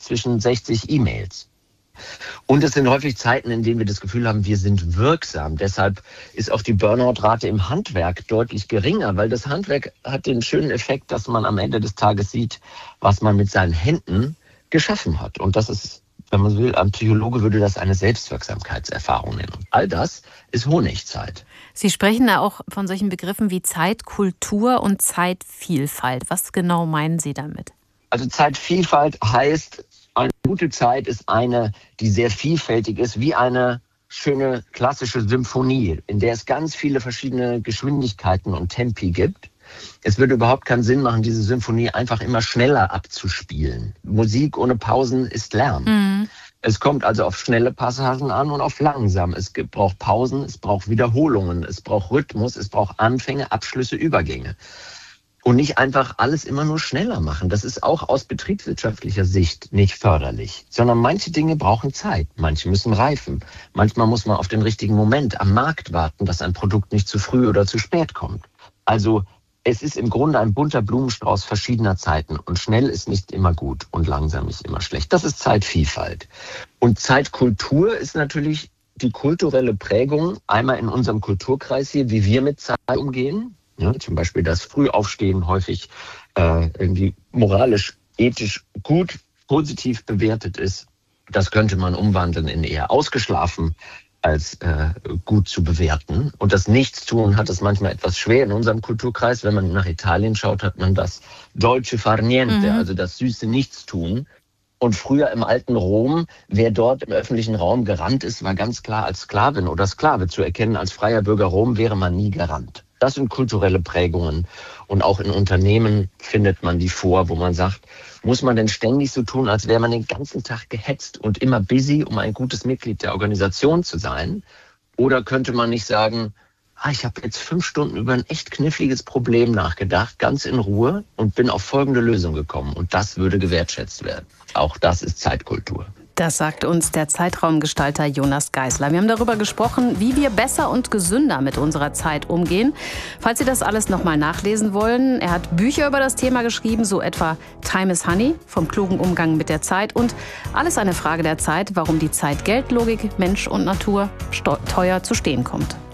zwischen 60 E-Mails. Und es sind häufig Zeiten, in denen wir das Gefühl haben, wir sind wirksam. Deshalb ist auch die Burnout-Rate im Handwerk deutlich geringer, weil das Handwerk hat den schönen Effekt, dass man am Ende des Tages sieht, was man mit seinen Händen geschaffen hat. Und das ist, wenn man so will, ein Psychologe würde das eine Selbstwirksamkeitserfahrung nennen. Und all das ist Honigzeit. Sie sprechen da auch von solchen Begriffen wie Zeitkultur und Zeitvielfalt. Was genau meinen Sie damit? Also Zeitvielfalt heißt, eine gute Zeit ist eine, die sehr vielfältig ist, wie eine schöne klassische Symphonie, in der es ganz viele verschiedene Geschwindigkeiten und Tempi gibt. Es würde überhaupt keinen Sinn machen, diese Symphonie einfach immer schneller abzuspielen. Musik ohne Pausen ist Lärm. Mhm. Es kommt also auf schnelle Passagen an und auf langsam. Es braucht Pausen, es braucht Wiederholungen, es braucht Rhythmus, es braucht Anfänge, Abschlüsse, Übergänge. Und nicht einfach alles immer nur schneller machen. Das ist auch aus betriebswirtschaftlicher Sicht nicht förderlich. Sondern manche Dinge brauchen Zeit. Manche müssen reifen. Manchmal muss man auf den richtigen Moment am Markt warten, dass ein Produkt nicht zu früh oder zu spät kommt. Also es ist im Grunde ein bunter Blumenstrauß verschiedener Zeiten. Und schnell ist nicht immer gut und langsam ist immer schlecht. Das ist Zeitvielfalt. Und Zeitkultur ist natürlich die kulturelle Prägung, einmal in unserem Kulturkreis hier, wie wir mit Zeit umgehen. Ja, zum Beispiel das Frühaufstehen häufig irgendwie moralisch, ethisch gut, positiv bewertet ist. Das könnte man umwandeln in eher ausgeschlafen als gut zu bewerten. Und das Nichtstun hat es manchmal etwas schwer in unserem Kulturkreis. Wenn man nach Italien schaut, hat man das dolce far niente, also das süße Nichtstun. Und früher im alten Rom, wer dort im öffentlichen Raum gerannt ist, war ganz klar als Sklavin oder Sklave zu erkennen. Als freier Bürger Rom wäre man nie gerannt. Das sind kulturelle Prägungen. Und auch in Unternehmen findet man die vor, wo man sagt, muss man denn ständig so tun, als wäre man den ganzen Tag gehetzt und immer busy, um ein gutes Mitglied der Organisation zu sein? Oder könnte man nicht sagen, ich habe jetzt 5 Stunden über ein echt kniffliges Problem nachgedacht, ganz in Ruhe und bin auf folgende Lösung gekommen. Und das würde gewertschätzt werden. Auch das ist Zeitkultur. Das sagt uns der Zeitraumgestalter Jonas Geisler. Wir haben darüber gesprochen, wie wir besser und gesünder mit unserer Zeit umgehen. Falls Sie das alles nochmal nachlesen wollen, er hat Bücher über das Thema geschrieben, so etwa Time is Honey, vom klugen Umgang mit der Zeit und Alles eine Frage der Zeit, warum die Zeit Geldlogik, Mensch und Natur teuer zu stehen kommt.